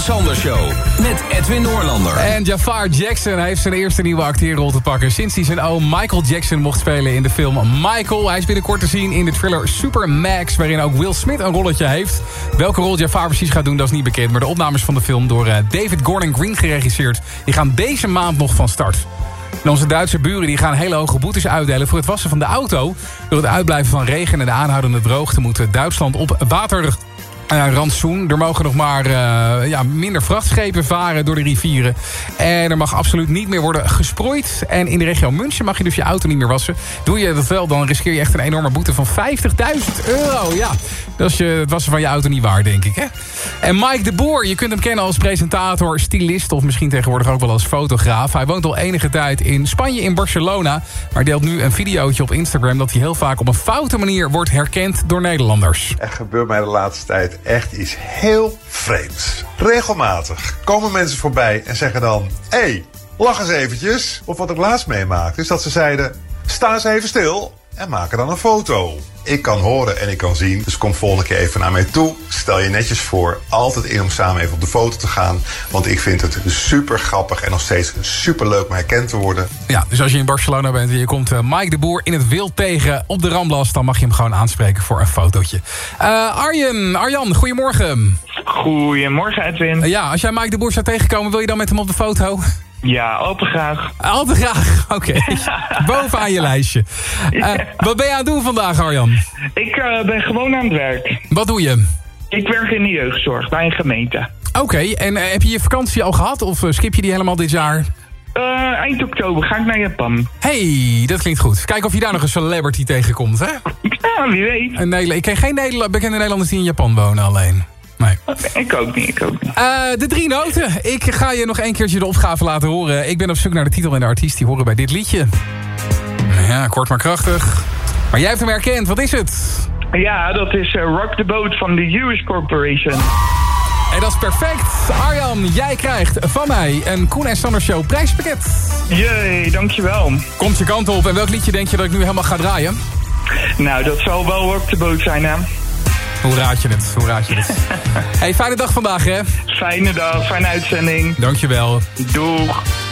Sander Show met Edwin Noorlander. En Jafar Jackson heeft zijn eerste nieuwe acteerrol te pakken sinds hij zijn oom Michael Jackson mocht spelen in de film Michael. Hij is binnenkort te zien in de thriller Super Max, waarin ook Will Smith een rolletje heeft. Welke rol Jafar precies gaat doen, dat is niet bekend. Maar de opnames van de film door David Gordon Green geregisseerd, die gaan deze maand nog van start. En onze Duitse buren die gaan hele hoge boetes uitdelen voor het wassen van de auto. Door het uitblijven van regen en de aanhoudende droogte moet Duitsland op waterrantsoen. Er mogen nog maar minder vrachtschepen varen door de rivieren. En er mag absoluut niet meer worden gesproeid. En in de regio München mag je dus je auto niet meer wassen. Doe je dat wel, dan riskeer je echt een enorme boete van €50.000. Ja, dat is het wassen van je auto niet waar, denk ik. Hè? En Mike de Boer, je kunt hem kennen als presentator, stylist of misschien tegenwoordig ook wel als fotograaf. Hij woont al enige tijd in Spanje, in Barcelona. Maar deelt nu een videootje op Instagram dat hij heel vaak op een foute manier wordt herkend door Nederlanders. Er gebeurt mij de laatste tijd echt iets heel vreemds. Regelmatig komen mensen voorbij en zeggen dan: hey, lach eens eventjes. Of wat ik laatst meemaakte is dat ze zeiden: sta eens even stil en maak er dan een foto. Ik kan horen en ik kan zien, dus kom volgende keer even naar mij toe. Stel je netjes voor, altijd in om samen even op de foto te gaan. Want ik vind het super grappig en nog steeds super leuk om herkend te worden. Ja, dus als je in Barcelona bent en je komt Mike de Boer in het wild tegen op de Ramblas, dan mag je hem gewoon aanspreken voor een fotootje. Arjan, goedemorgen. Goedemorgen, Edwin. Ja, als jij Mike de Boer zou tegenkomen, wil je dan met hem op de foto? Ja, al te graag. Al te graag, oké. Bovenaan je lijstje. Wat ben je aan het doen vandaag, Arjan? Ik ben gewoon aan het werk. Wat doe je? Ik werk in de jeugdzorg bij een gemeente. Oké, en heb je je vakantie al gehad of skip je die helemaal dit jaar? Eind oktober ga ik naar Japan. Hey, dat klinkt goed. Kijk of je daar nog een celebrity tegenkomt, hè? Ja, wie weet. Ik ken geen bekende Nederlanders die in Japan wonen alleen. Nee. Ik ook niet. De 3 noten. Ik ga je nog een keertje de opgave laten horen. Ik ben op zoek naar de titel en de artiest die horen bij dit liedje. Ja, kort maar krachtig. Maar jij hebt hem herkend. Wat is het? Ja, dat is Rock the Boat van de US Corporation. En dat is perfect. Arjan, jij krijgt van mij een Koen en Sander Show prijspakket. Jee, dankjewel. Komt je kant op. En welk liedje denk je dat ik nu helemaal ga draaien? Nou, dat zal wel Rock the Boat zijn, hè? Hoe raad je het? Hey, fijne dag vandaag, hè? Fijne dag, fijne uitzending. Dankjewel. Doeg.